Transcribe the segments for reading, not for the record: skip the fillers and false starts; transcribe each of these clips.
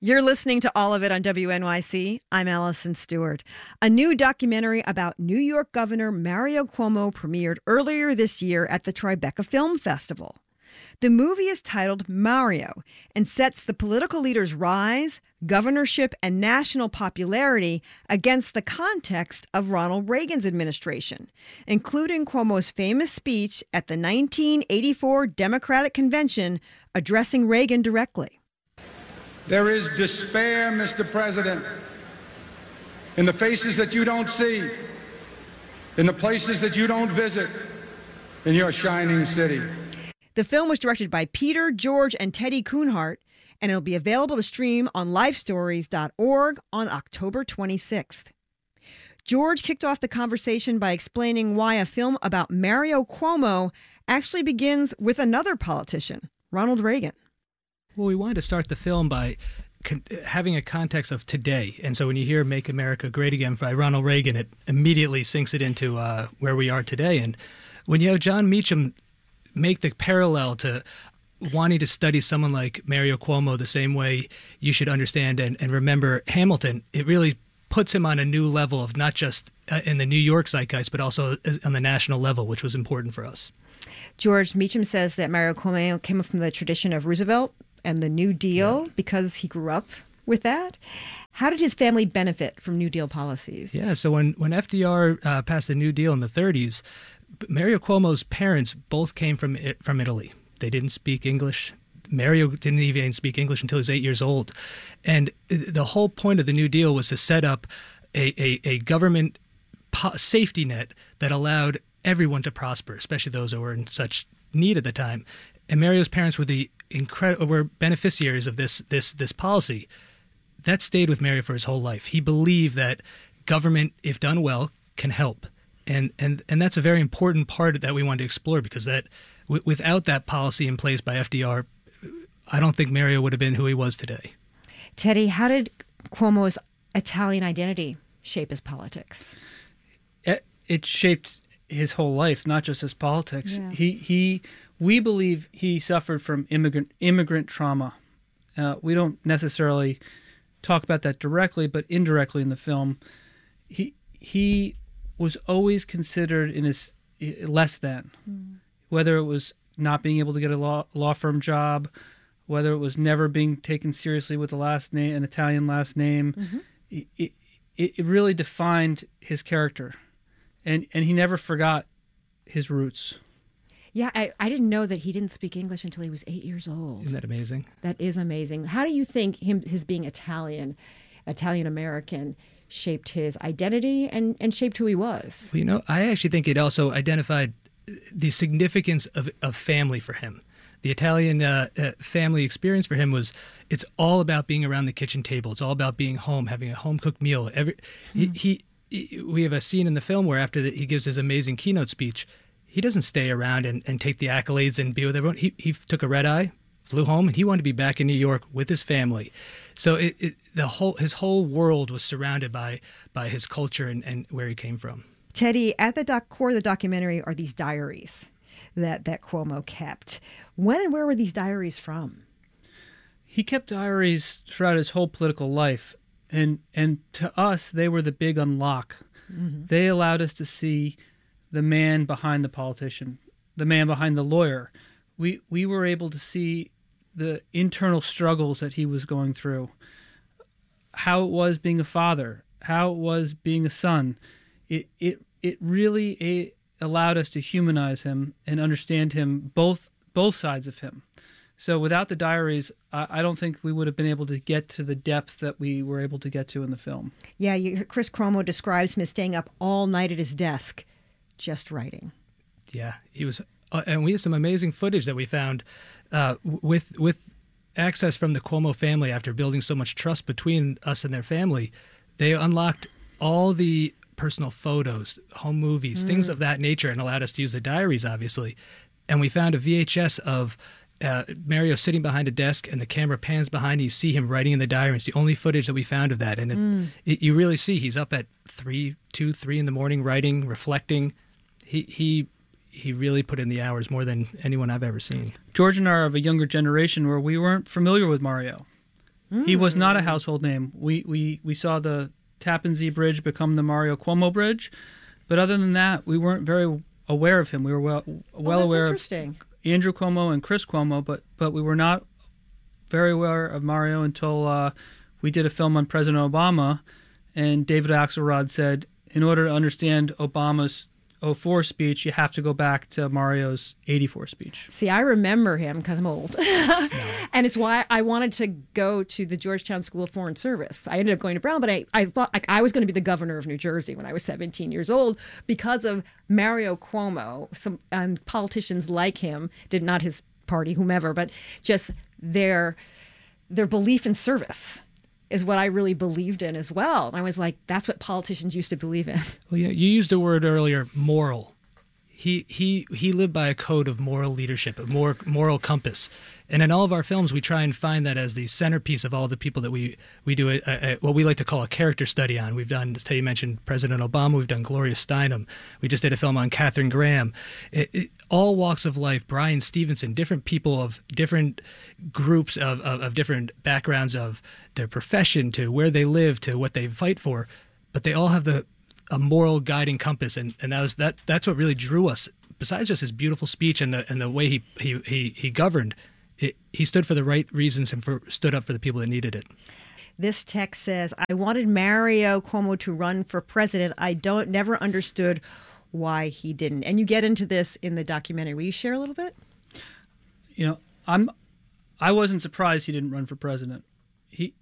You're listening to All of It on WNYC. I'm Allison Stewart. A new documentary about New York Governor Mario Cuomo premiered earlier this year at the Tribeca Film Festival. The movie is titled Mario and sets the political leader's rise, governorship, and national popularity against the context of Ronald Reagan's administration, including Cuomo's famous speech at the 1984 Democratic Convention addressing Reagan directly. There is despair, Mr. President, in the faces that you don't see, in the places that you don't visit, in your shining city. The film was directed by Peter, George, and Teddy Kuhnhart, and it'll be available to stream on lifestories.org on October 26th. George kicked off the conversation by explaining why a film about Mario Cuomo actually begins with another politician, Ronald Reagan. Well, we wanted to start the film by having a context of today. And so when you hear Make America Great Again by Ronald Reagan, it immediately sinks it into where we are today. And when you have John Meacham make the parallel to wanting to study someone like Mario Cuomo the same way you should understand and remember Hamilton, it really puts him on a new level of not just in the New York zeitgeist, but also on the national level, which was important for us. George Meacham says that Mario Cuomo came from the tradition of Roosevelt and the New Deal because he grew up with that. How did his family benefit from New Deal policies? Yeah, so when FDR passed the New Deal in the 30s, Mario Cuomo's parents both came from Italy. They didn't speak English. Mario didn't even speak English until he was 8 years old. And the whole point of the New Deal was to set up a government safety net that allowed everyone to prosper, especially those who were in such need at the time. And Mario's parents were beneficiaries of this policy. That stayed with Mario for his whole life. He believed that government, if done well, can help. And that's a very important part that we wanted to explore, because that without that policy in place by FDR, I don't think Mario would have been who he was today. Teddy, how did Cuomo's Italian identity shape his politics? It shaped his whole life, not just his politics. Yeah. We believe he suffered from immigrant trauma. We don't necessarily talk about that directly, but indirectly in the film. He was always considered in his less than, whether it was not being able to get a law firm job, whether it was never being taken seriously with an Italian last name. Mm-hmm. It really defined his character, and he never forgot his roots. Yeah, I didn't know that he didn't speak English until he was 8 years old. Isn't that amazing? That is amazing. How do you think his being Italian-American, shaped his identity and shaped who he was? Well, I actually think it also identified the significance of family for him. The Italian family experience for him was, it's all about being around the kitchen table. It's all about being home, having a home-cooked meal. We have a scene in the film where after he gives his amazing keynote speech, he doesn't stay around and take the accolades and be with everyone. He took a red eye, flew home, and he wanted to be back in New York with his family. So his whole world was surrounded by his culture and where he came from. Teddy, at the core of the documentary are these diaries that Cuomo kept. When and where were these diaries from? He kept diaries throughout his whole political life, and to us, they were the big unlock. Mm-hmm. They allowed us to see the man behind the politician, the man behind the lawyer. We were able to see the internal struggles that he was going through, how it was being a father, how it was being a son. It really allowed us to humanize him and understand him, both sides of him. So without the diaries, I don't think we would have been able to get to the depth that we were able to get to in the film. Yeah, Chris Cuomo describes him as staying up all night at his desk, just writing. Yeah, he was, and we have some amazing footage that we found with access from the Cuomo family. After building so much trust between us and their family, they unlocked all the personal photos, home movies, things of that nature, and allowed us to use the diaries, obviously. And we found a VHS of Mario sitting behind a desk, and the camera pans behind, and you see him writing in the diary. It's the only footage that we found of that. And you really see he's up at 3 in the morning writing, reflecting. He really put in the hours more than anyone I've ever seen. George and I are of a younger generation where we weren't familiar with Mario. He was not a household name. We saw the Tappan Zee Bridge become the Mario Cuomo Bridge, but other than that, we weren't very aware of him. We were well aware of Andrew Cuomo and Chris Cuomo, but we were not very aware of Mario until we did a film on President Obama, and David Axelrod said, in order to understand Obama's 04 speech, you have to go back to Mario's 84 speech. See, I remember him because I'm old. And it's why I wanted to go to the Georgetown School of Foreign Service. I ended up going to Brown, but I thought like I was going to be the governor of New Jersey when I was 17 years old because of Mario Cuomo. Some politicians like him, did not his party, whomever, but just their belief in service is what I really believed in as well. And I was like, that's what politicians used to believe in. Well, you used a word earlier, moral. He lived by a code of moral leadership, a moral compass. And in all of our films, we try and find that as the centerpiece of all the people that we do what we like to call a character study on. We've done, as Teddy mentioned, President Obama. We've done Gloria Steinem. We just did a film on Katharine Graham. All walks of life, Brian Stevenson, different people of different groups of different backgrounds of their profession to where they live to what they fight for. But they all have a moral guiding compass, and that's what really drew us. Besides just his beautiful speech and the way he governed, he stood for the right reasons and stood up for the people that needed it. This text says, I wanted Mario Cuomo to run for president. I never understood why he didn't. And you get into this in the documentary. Will you share a little bit? You know, I wasn't surprised he didn't run for president. He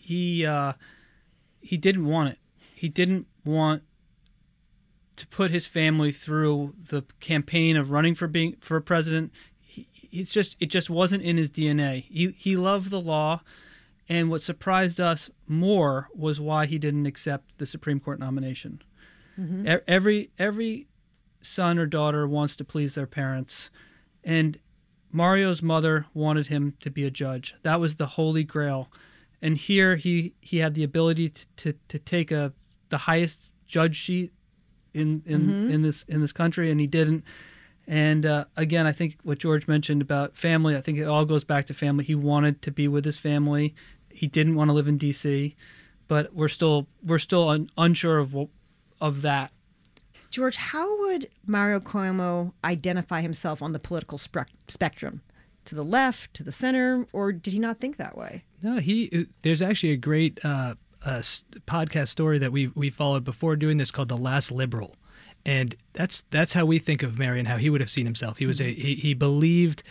didn't want it. He didn't want to put his family through the campaign of running for president. It just wasn't in his DNA. He loved the law, and what surprised us more was why he didn't accept the Supreme Court nomination. Mm-hmm. Every son or daughter wants to please their parents, and Mario's mother wanted him to be a judge. That was the holy grail. And here he had the ability to take the highest judge seat in this country, and he didn't. And again, I think what George mentioned about family, I think it all goes back to family. He wanted to be with his family. He didn't want to live in D.C., but we're still unsure of that. George, how would Mario Cuomo identify himself on the political spectrum? To the left, to the center, or did he not think that way? No, there's actually a great podcast story that we followed before doing this called The Last Liberal. And that's how we think of Mario and how he would have seen himself. He was he believed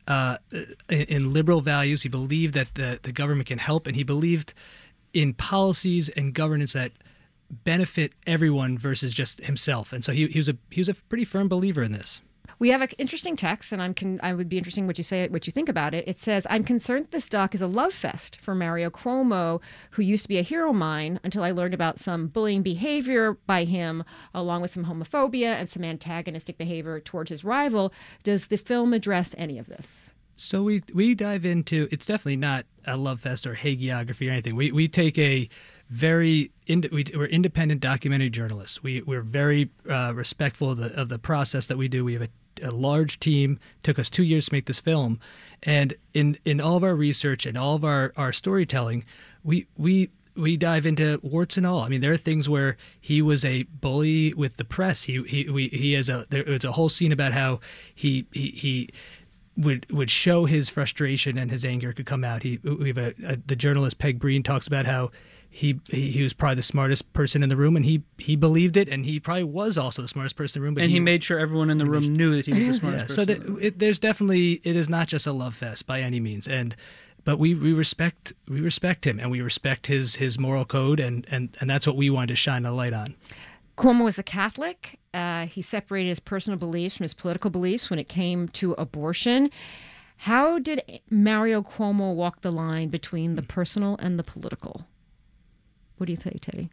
in liberal values. He believed that the government can help, and he believed in policies and governance that benefit everyone versus just himself. And so he was a pretty firm believer in this. We have an interesting text, and I would be interesting what you think about it. It says, I'm concerned this doc is a love fest for Mario Cuomo, who used to be a hero of mine until I learned about some bullying behavior by him, along with some homophobia and some antagonistic behavior towards his rival. Does the film address any of this? So we dive into, it's definitely not a love fest or hagiography or anything. We take a we're independent documentary journalists. We're very respectful of the process that we do. We have a large team. It took us 2 years to make this film, and in all of our research and all of our storytelling, we dive into warts and all. I mean, there are things where he was a bully with the press. There was a whole scene about how he would show his frustration and his anger could come out. We have the journalist Peg Breen talks about how he was probably the smartest person in the room, and he believed it, and he probably was also the smartest person in the room. But he made sure everyone in the room knew that he was the smartest person. So there's definitely, it is not just a love fest by any means, but we respect him, and we respect his moral code, and that's what we wanted to shine a light on. Cuomo was a Catholic. He separated his personal beliefs from his political beliefs when it came to abortion. How did Mario Cuomo walk the line between the personal and the political? What do you say, Teddy?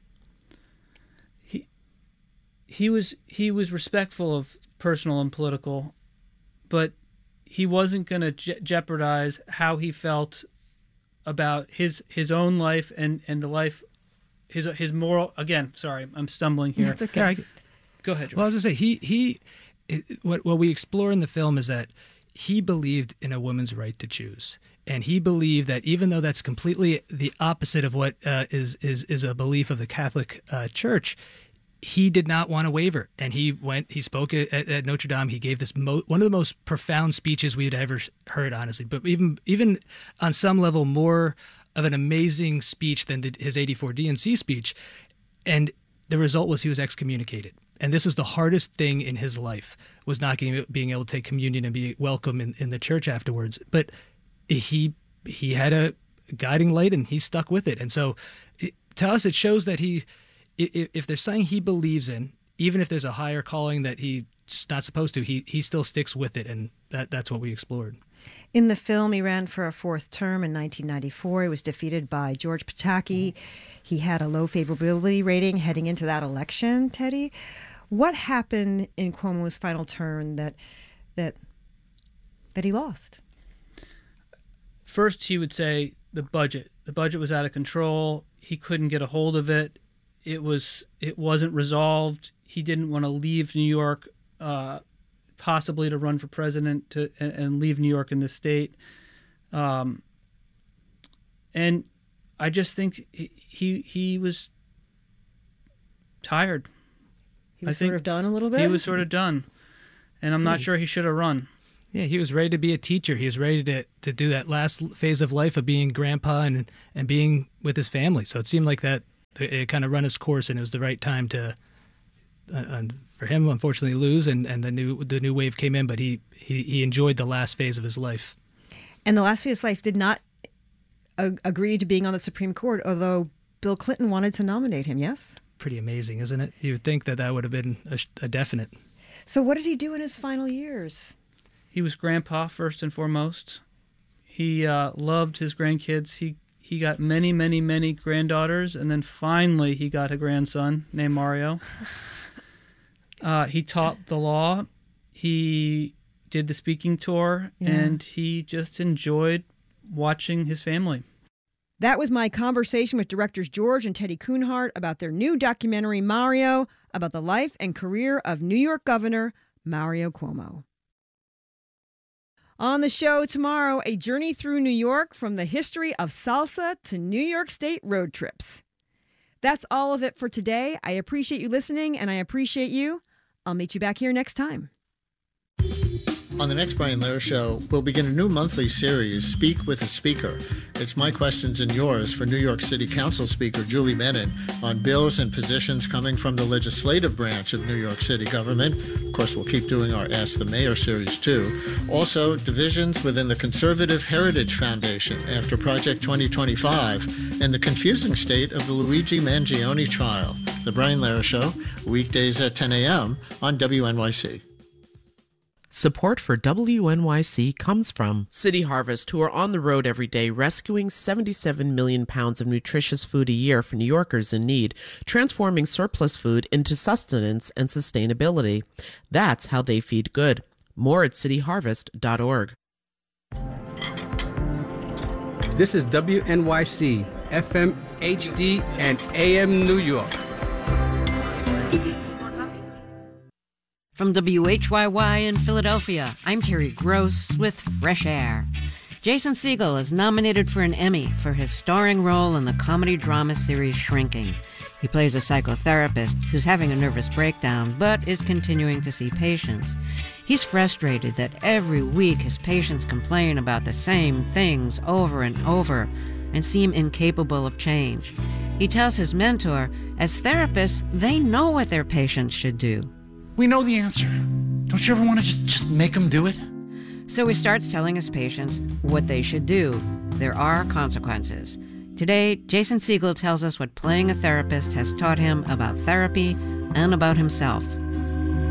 He was respectful of personal and political, but he wasn't going to jeopardize how he felt about his own life and the life, his moral. Again, sorry, I'm stumbling here. That's okay. Go ahead, George. Well, I was going to say what we explore in the film is that he believed in a woman's right to choose, And he believed that even though that's completely the opposite of what is a belief of the Catholic Church, he did not want to waver. And he spoke at Notre Dame. He gave this one of the most profound speeches we had ever heard, honestly. But even on some level, more of an amazing speech than his 84 D&C speech. And the result was he was excommunicated. And this was the hardest thing in his life, was not being able to take communion and be welcome in the church afterwards. But he had a guiding light, and he stuck with it. And so to us, it shows that if there's something he believes in, even if there's a higher calling that he's not supposed to, he still sticks with it. And that's what we explored. In the film, he ran for a fourth term in 1994. He was defeated by George Pataki. He had a low favorability rating heading into that election, Teddy. What happened in Cuomo's final term that he lost? First, he would say the budget. The budget was out of control. He couldn't get a hold of it. It wasn't resolved. He didn't want to leave New York, possibly to run for president and leave New York in this state. And I just think he was tired. He was sort of done a little bit? He was sort of done. And I'm not sure he should have run. Yeah, he was ready to be a teacher. He was ready to do that last phase of life of being grandpa and being with his family. So it seemed like that it kind of run its course, and it was the right time to, for him, unfortunately, lose. And the new wave came in, but he enjoyed the last phase of his life. And the last phase of his life did not agree to being on the Supreme Court, although Bill Clinton wanted to nominate him. Yes. Pretty amazing, isn't it? You would think that would have been a definite. So what did he do in his final years? He was grandpa first and foremost. He loved his grandkids. He got many, many, many granddaughters, and then finally he got a grandson named Mario. He taught the law. He did the speaking tour, and he just enjoyed watching his family. That was my conversation with directors George and Teddy Kuhnhart about their new documentary, Mario, about the life and career of New York Governor Mario Cuomo. On the show tomorrow, a journey through New York from the history of salsa to New York State road trips. That's all of it for today. I appreciate you listening, and I appreciate you. I'll meet you back here next time. On the next Brian Lehrer Show, we'll begin a new monthly series, Speak with a Speaker. It's my questions and yours for New York City Council Speaker Julie Menin on bills and positions coming from the legislative branch of New York City government. Of course, we'll keep doing our Ask the Mayor series, too. Also, divisions within the Conservative Heritage Foundation after Project 2025 and the confusing state of the Luigi Mangione trial. The Brian Lehrer Show, weekdays at 10 a.m. on WNYC. Support for WNYC comes from City Harvest, who are on the road every day rescuing 77 million pounds of nutritious food a year for New Yorkers in need, transforming surplus food into sustenance and sustainability. That's how they feed good. More at cityharvest.org. This is WNYC, FM, HD, and AM New York. From WHYY in Philadelphia, I'm Terry Gross with Fresh Air. Jason Segel is nominated for an Emmy for his starring role in the comedy drama series Shrinking. He plays a psychotherapist who's having a nervous breakdown but is continuing to see patients. He's frustrated that every week his patients complain about the same things over and over and seem incapable of change. He tells his mentor, as therapists, they know what their patients should do. We know the answer. Don't you ever want to just make them do it? So he starts telling his patients what they should do. There are consequences. Today, Jason Segel tells us what playing a therapist has taught him about therapy and about himself.